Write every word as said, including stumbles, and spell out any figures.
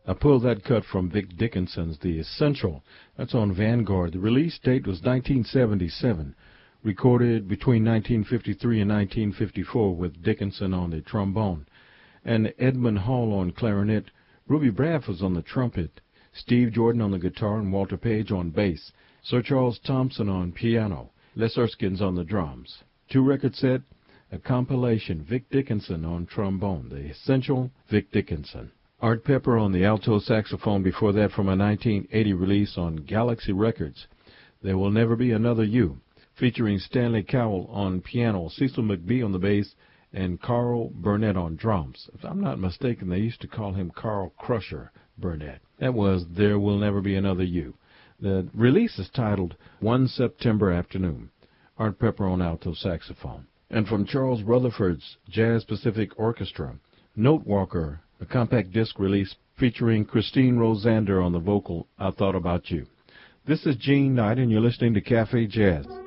I pulled that cut from Vic Dickinson's The Essential. That's on Vanguard. The release date was nineteen seventy-seven. Recorded between nineteen fifty-three and nineteen fifty-four with Dickinson on the trombone and Edmund Hall on clarinet. Ruby Bradford's on the trumpet, Steve Jordan on the guitar, and Walter Page on bass. Sir Charles Thompson on piano, Les Erskine's on the drums. Two-record set, a compilation, Vic Dickinson on trombone, The Essential, Vic Dickinson. Art Pepper on the alto saxophone before that from a nineteen eighty release on Galaxy Records, There Will Never Be Another You, featuring Stanley Cowell on piano, Cecil McBee on the bass, and Carl Burnett on drums. If I'm not mistaken, they used to call him Carl Crusher Burnett. That was There Will Never Be Another You. The release is titled One September Afternoon. Art Pepper on alto saxophone. And from Charles Rutherford's Jazz Pacific Orchestra, Note Walker, a compact disc release featuring Christine Rosander on the vocal, I Thought About You. This is Gene Knight, and you're listening to Cafe Jazz.